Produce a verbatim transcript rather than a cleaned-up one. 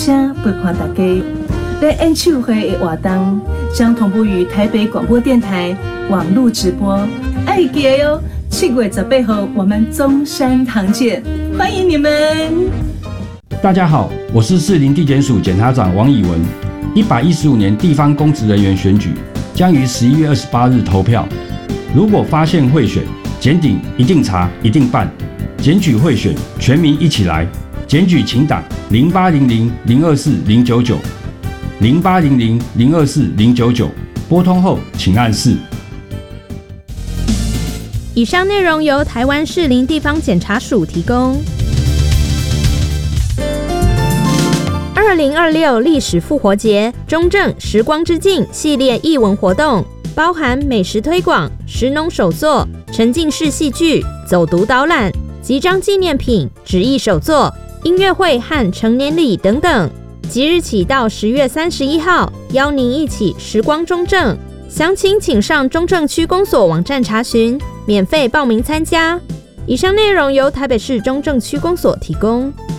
声陪伴大家。在演唱会的活动将同步于台北广播电台网络直播，爱记得哟！七月十八号我们中山堂见，欢迎你们！ 大家好，我是士林地检署检察长王以文。一百一十五年地方公职人员选举将于十一月二十八日投票。如果发现贿选，检警一定查，一定办。检举贿选，全民一起来。检举请打零八零零零二四零九九。零八零零零二四零九九，拨通后请按四。 以上内容由台湾士林地方检察署提供。二零二六历史复活节中正时光之境系列艺文活动，包含美食推广、食农手作、沉浸式戏剧、走读导览、集章纪念品、纸艺手作、音乐会和成年礼等等。即日起到十月三十一号，邀您一起时光中正。详情请上中正区公所网站查询，免费报名参加。以上内容由台北市中正区公所提供。